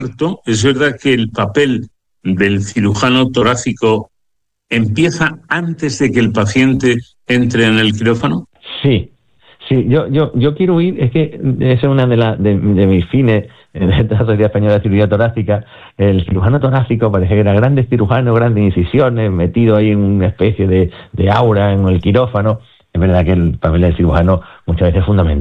Es verdad que el papel del cirujano torácico empieza antes de que el paciente entre en el quirófano. Sí, sí, yo quiero ir, es que esa es una de mis fines en esta Sociedad Española de Cirugía Torácica. El cirujano torácico parece que era grandes cirujanos, grandes incisiones, metido ahí en una especie de aura en el quirófano. Es verdad que el papel del cirujano muchas veces es fundamental.